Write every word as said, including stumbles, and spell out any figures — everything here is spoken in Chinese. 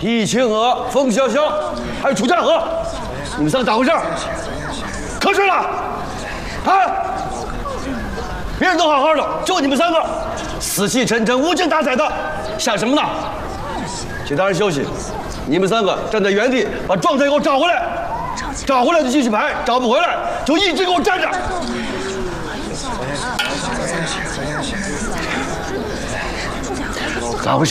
易清河、冯潇潇，还有楚家河，你们三个咋回事？瞌睡了？啊！别人都好好的，就你们三个死气沉沉、无精打采的，想什么呢？其他人休息，你们三个站在原地，把状态给我找回来。找回来就继续排，找不回来就一直给我站着。咋回事？